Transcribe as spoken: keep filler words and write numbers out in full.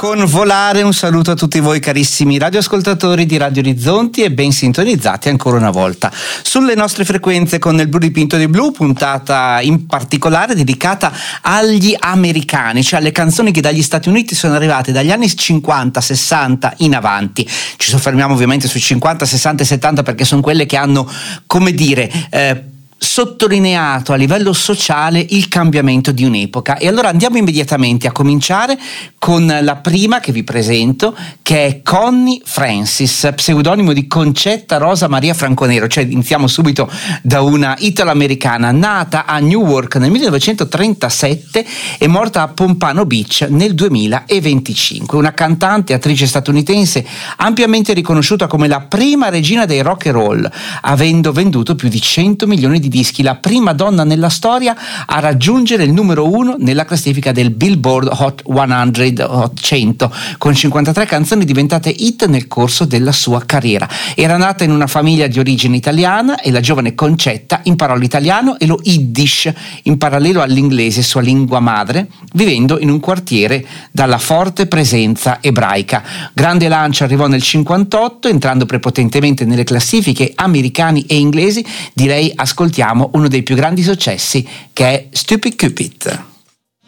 con Volare un saluto a tutti voi carissimi radioascoltatori di Radio Orizzonti e ben sintonizzati ancora una volta sulle nostre frequenze con il blu dipinto di blu, puntata in particolare dedicata agli americani, cioè alle canzoni che dagli Stati Uniti sono arrivate dagli anni cinquanta sessanta in avanti. Ci soffermiamo ovviamente sui cinquanta sessanta e settanta perché sono quelle che hanno, come dire, eh, sottolineato a livello sociale il cambiamento di un'epoca. E allora andiamo immediatamente a cominciare con la prima che vi presento, che è Connie Francis, pseudonimo di Concetta Rosa Maria Franconero. Cioè iniziamo subito da una italo-americana nata a Newark nel millenovecentotrentasette e morta a Pompano Beach nel duemilaventicinque, una cantante e attrice statunitense ampiamente riconosciuta come la prima regina dei rock and roll, avendo venduto più di cento milioni di dischi, la prima donna nella storia a raggiungere il numero uno nella classifica del Billboard Hot cento, Hot cento, con cinquantatré canzoni diventate hit nel corso della sua carriera. Era nata in una famiglia di origine italiana e la giovane Concetta imparò l'italiano e lo Yiddish in parallelo all'inglese, sua lingua madre, vivendo in un quartiere dalla forte presenza ebraica. Grande lancio arrivò nel cinquantotto, entrando prepotentemente nelle classifiche americane e inglesi. Di lei ascoltiamo uno dei più grandi successi, che è Stupid Cupid.